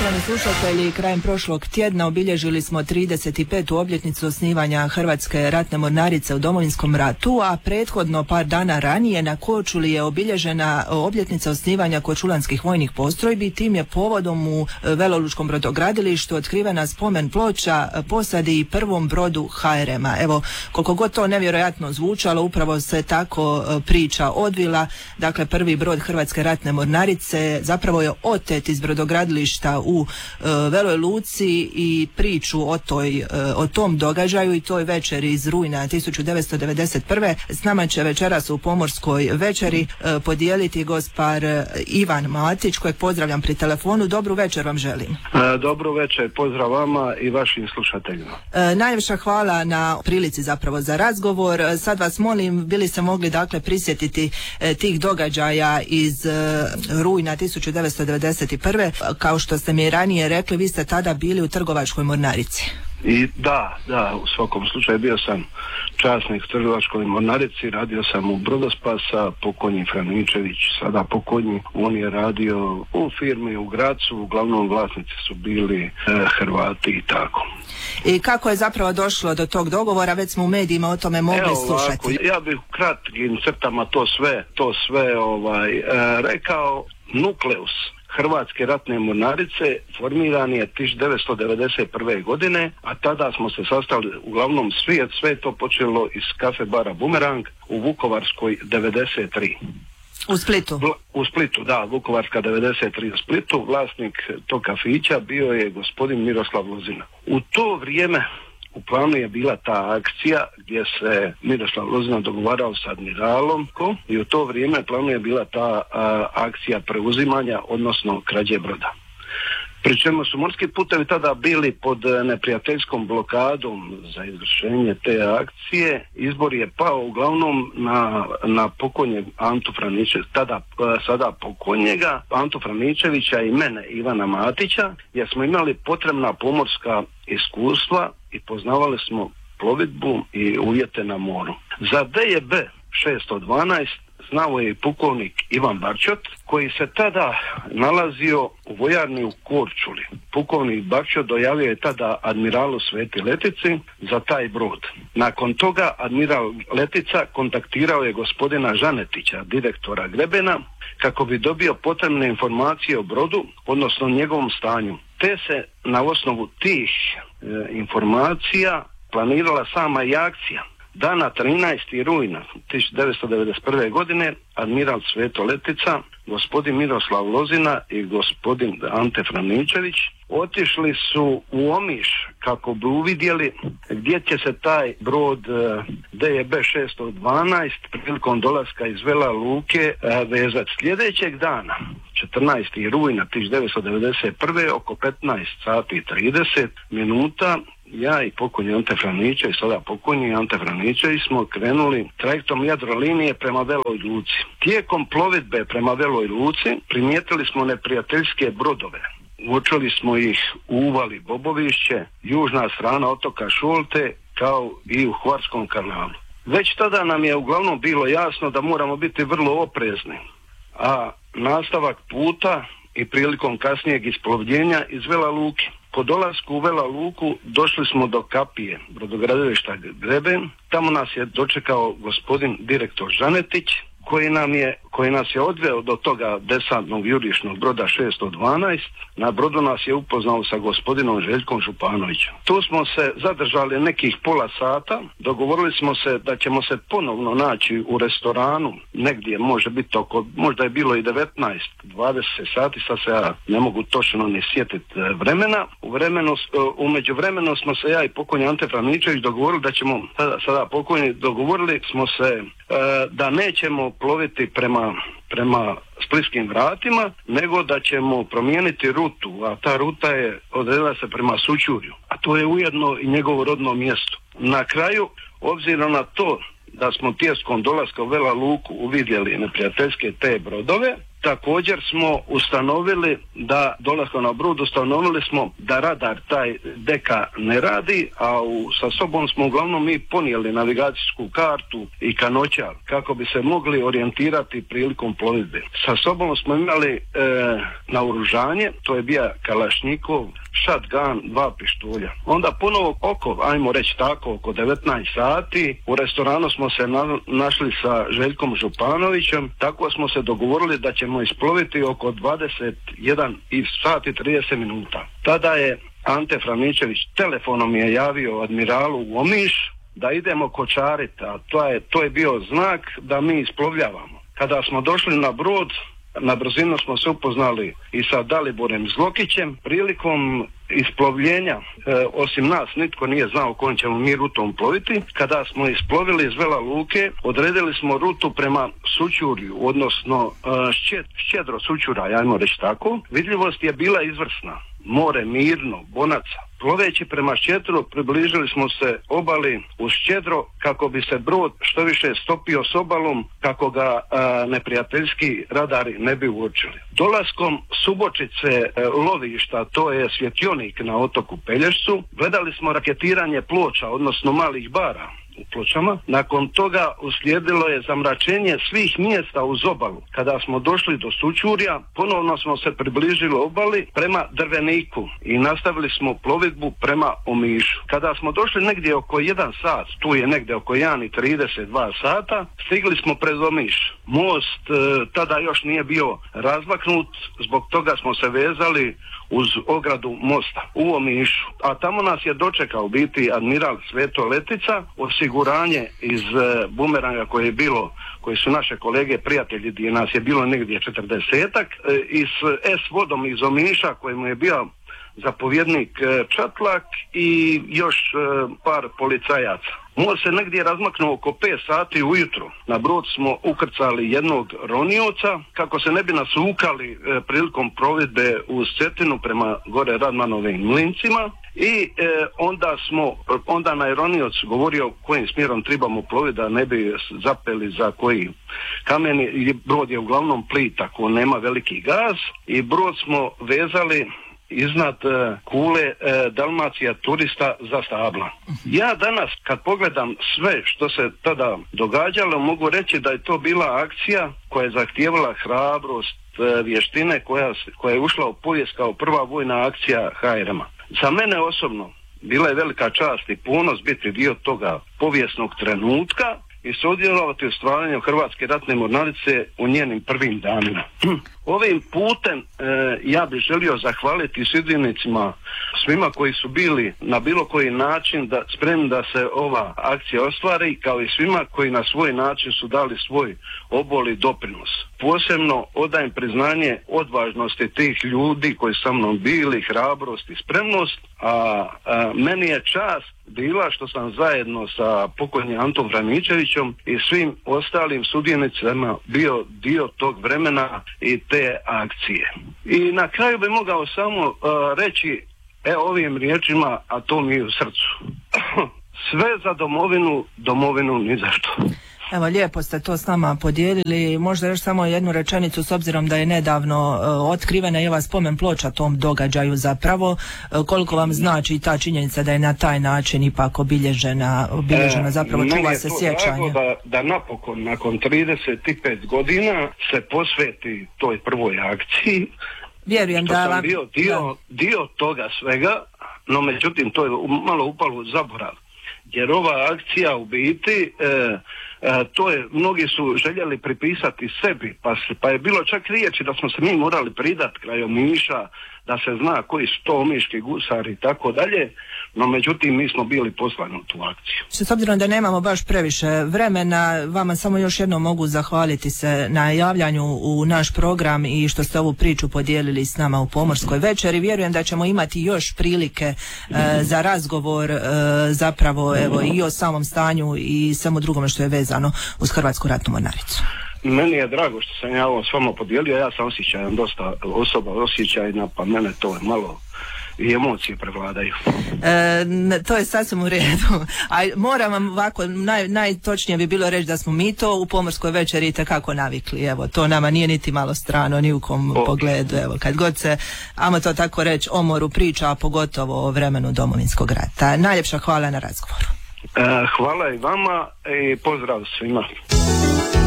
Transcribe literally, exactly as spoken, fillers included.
Poštovani slušatelji, krajem prošlog tjedna obilježili smo trideset petu obljetnicu osnivanja Hrvatske ratne mornarice u Domovinskom ratu, a prethodno par dana ranije na Korčuli je obilježena obljetnica osnivanja korčulanskih vojnih postrojbi. Tim je povodom u Velolučkom brodogradilištu otkrivena spomen ploča posadi i prvom brodu ha er ema. Evo, koliko god to nevjerojatno zvučalo, upravo se tako priča odvila. Dakle, prvi brod Hrvatske ratne mornarice zapravo je otet iz brodogradilišta u uh, Veloj Luci i priču o, toj, uh, o tom događaju i toj večeri iz rujna tisuću devetsto devedeset prve. S nama će večeras u Pomorskoj večeri uh, podijeliti gospar uh, Ivan Matić, kojeg pozdravljam pri telefonu. Dobru večer vam želim. Uh, dobru večer, pozdrav vama i vašim slušateljima. Uh, najljepša hvala na prilici zapravo za razgovor. Uh, sad vas molim, bili se mogli dakle prisjetiti uh, tih događaja iz uh, rujna tisuću devetsto devedeset prve. Kao što ste mi ranije rekli, vi ste tada bili u Trgovačkoj mornarici. I da, da, u svakom slučaju bio sam časnik u Trgovačkoj mornarici, radio sam u Brodospasa, pokojni Franičević, sada pokojni, on je radio u firmi u Gracu, uglavnom vlasnici su bili e, Hrvati i tako. I kako je zapravo došlo do tog dogovora, već smo u medijima o tome mogli Evo, slušati. Ovako, ja bih u kratkim crtama to sve, to sve ovaj, e, rekao. Nukleus Hrvatske ratne mornarice formiran je tisuću devetsto devedeset prve godine, a tada smo se sastali uglavnom svijet, sve to počelo iz kafe bara Bumerang u Vukovarskoj devedeset tri. U Splitu? U Splitu, da, Vukovarska devedeset tri u Splitu. Vlasnik tog kafića bio je gospodin Miroslav Lozina. U to vrijeme u planu je bila ta akcija gdje se Miroslav Lozina dogovarao s admiralom i u to vrijeme u planu je bila ta a, akcija preuzimanja, odnosno krađe broda. Pri čemu su morski putevi tada bili pod neprijateljskom blokadom za izvršenje te akcije. Izbor je pao uglavnom na, na pokojnjeg Antu Franičevića, tada sada pokojnjega Antu Franičevića i mene, Ivana Matića, jer smo imali potrebna pomorska iskustva i poznavali smo plovidbu i uvjete na moru. Za D J B šesto dvanaest znao je i pukovnik Ivan Barčot, koji se tada nalazio u vojarni u Korčuli. Pukovnik Barčot dojavio je tada admiralu Sveti Letici za taj brod. Nakon toga admiral Letica kontaktirao je gospodina Žanetića, direktora Grebena, kako bi dobio potrebne informacije o brodu, odnosno njegovom stanju. Te se na osnovu tih e, informacija planirala sama i akcija. Dana trinaestog rujna tisuću devetsto devedeset prve godine admiral Sveto Letica, gospodin Miroslav Lozina i gospodin Ante Franičević otišli su u Omiš kako bi uvidjeli gdje će se taj brod D J B šesto dvanaest prilikom dolaska iz Vela Luke vezati. Sljedećeg dana, četrnaestog rujna tisuću devetsto devedeset prve oko petnaest sati i trideset minuta, ja i pokojni Ante Franičević, sada pokojni Ante Franičević, smo krenuli trajektom Jadrolinije prema Veloj Luci. Tijekom plovidbe prema Veloj Luci primijetili smo neprijateljske brodove. Uočili smo ih u uvali Bobovišće, južna strana otoka Šolte, kao i u Hvarskom kanalu. Već tada nam je uglavnom bilo jasno da moramo biti vrlo oprezni, a nastavak puta i prilikom kasnijeg isplovljenja iz Vela Luke. Po dolasku u Vela Luku došli smo do kapije brodogradilišta Greben. Tamo nas je dočekao gospodin direktor Žanetić, koji nam je, koji nas je odveo do toga desantnog jurišnog broda šesto dvanaest. Na brodu nas je upoznao sa gospodinom Željkom Županovićem. Tu smo se zadržali nekih pola sata, dogovorili smo se da ćemo se ponovno naći u restoranu, negdje može biti oko, možda je bilo i devetnaest dvadeset sati, sad se ja ne mogu točno ni sjetiti vremena. U vremenu, u međuvremenu smo se ja i pokojni Ante Franičević dogovorili da ćemo, sada, sada pokojni, dogovorili smo se da nećemo ploviti prema, prema Splitskim vratima, nego da ćemo promijeniti rutu, a ta ruta je odredila se prema Sućurju, a to je ujedno i njegovo rodno mjesto. Na kraju, obzirom na to da smo tijeskom dolaska u Vela Luku uvidjeli neprijateljske te brodove, također smo ustanovili da dolaskom na brod ustanovili smo da radar taj deka ne radi, a u, sa sobom smo uglavnom mi ponijeli navigacijsku kartu i kanoćar kako bi se mogli orijentirati prilikom plovidbe. Sa sobom smo imali e, naoružanje, to je bio kalašnjikov, shotgun, dva pištolja. Onda ponovo oko, ajmo reći tako, oko devetnaest sati u restoranu smo se na, našli sa Željkom Županovićem, tako smo se dogovorili da ćemo isploviti oko dvadeset jedan sati i trideset minuta. Tada je Ante Franičević telefonom je javio admiralu u Omiš da idemo kočariti, a to je, to je bio znak da mi isplovljavamo. Kada smo došli na brod, na brzinu smo se upoznali i sa Daliborem Zlokićem. Prilikom isplovljenja, e, osim nas, nitko nije znao kojom ćemo mi rutom ploviti. Kada smo isplovili iz Vela Luke, odredili smo rutu prema Sućurju, odnosno e, šćed, šćedro Sućura, ajmo reći tako. Vidljivost je bila izvrsna. More mirno, bonaca. Ploveći prema Šćedru približili smo se obali uz Šćedro kako bi se brod što više stopio s obalom, kako ga a, neprijateljski radari ne bi uočili. Dolaskom Subočice e, lovišta, to je svjetionik na otoku Pelješcu, gledali smo raketiranje ploča, odnosno malih bara u Pločama. Nakon toga uslijedilo je zamračenje svih mjesta uz obalu. Kada smo došli do Sućurja, ponovno smo se približili obali prema Drveniku i nastavili smo plovidbu prema Omišu. Kada smo došli negdje oko jedan sat, tu je negdje oko jedan i trideset dva sata, stigli smo pred Omiš. Most e, tada još nije bio razmaknut, zbog toga smo se vezali uz ogradu mosta u Omišu. A tamo nas je dočekao biti admiral Sveto Letica, osiguranje iz e, bumeranga koje je bilo, koji su naše kolege prijatelji, gdje nas je bilo negdje četrdesetak, e, i s S vodom iz Omiša kojemu je bio zapovjednik e, Čatlak i još e, par policajaca. Most se negdje razmaknuo oko pet sati ujutro. Na brod smo ukrcali jednog ronioca kako se ne bi nasukali e, prilikom provedbe uz Cetinu prema gore Radmanovim mlincima. I e, onda smo, onda na ronioc govorio kojim smjerom trebamo ploviti da ne bi zapeli za koji kamen. I brod je uglavnom plitak, on nema veliki gaz i brod smo vezali iznad uh, kule uh, Dalmacija turista za stabla. Ja danas kad pogledam sve što se tada događalo, mogu reći da je to bila akcija koja je zahtijevala hrabrost, uh, vještine koja, koja je ušla u povijest kao prva vojna akcija H R M-a. Za mene osobno bila je velika čast i ponos biti dio toga povijesnog trenutka i sudjelovati u stvaranju Hrvatske ratne mornarice u njenim prvim danima. Ovim putem e, ja bih želio zahvaliti sudionicima, svima koji su bili na bilo koji način da spremni da se ova akcija ostvari, kao i svima koji na svoj način su dali svoj obol i doprinos. Posebno odajem priznanje odvažnosti tih ljudi koji sa mnom bili, hrabrost i spremnost, a, a meni je čast bila što sam zajedno sa pokojnim Antom Franičevićem i svim ostalim sudionicima bio dio tog vremena i te akcije. I na kraju bi mogao samo uh, reći e ovim riječima, a to mi je u srcu. Sve za domovinu, domovinu ni zašto. Evo, lijepo ste to s nama podijelili. Možda još samo jednu rečenicu, s obzirom da je nedavno uh, otkrivena i ova spomen ploča tom događaju zapravo. Uh, koliko vam znači ta činjenica da je na taj način ipak obilježena, obilježena zapravo, čuva se sjećanje? Da, da napokon, nakon trideset pet godina se posveti toj prvoj akciji. Vjerujem da vam... bio dio, dio toga svega, no međutim to je malo upalo u zaborav. Jer ova akcija u biti, e, e, to je, mnogi su željeli pripisati sebi, pa, pa je bilo čak riječi da smo se mi morali pridati kraj Omiša, da se zna koji su to omiški gusari i tako dalje, no međutim mi smo bili poslani u tu akciju. S obzirom da nemamo baš previše vremena, vama samo još jednom mogu zahvaliti se na javljanju u naš program i što ste ovu priču podijelili s nama u Pomorskoj večeri. Vjerujem da ćemo imati još prilike e, za razgovor e, zapravo evo i o samom stanju i samo drugome što je vezano uz Hrvatsku ratnu mornaricu. Meni je drago što sam ja ovo s vama podijelio, ja sam osjećajan, dosta osoba osjećajna, pa mene to malo i emocije prevladaju. E, to je sasvim u redu. A moram vam ovako, naj, najtočnije bi bilo reći da smo mi to u Pomorskoj večeri itekako navikli. Evo, to nama nije niti malo strano, ni u kom o. pogledu. Evo, kad god se, ajmo to tako reći, o moru priča, a pogotovo o vremenu Domovinskog rata. Najljepša hvala na razgovoru. E, hvala i vama i pozdrav svima.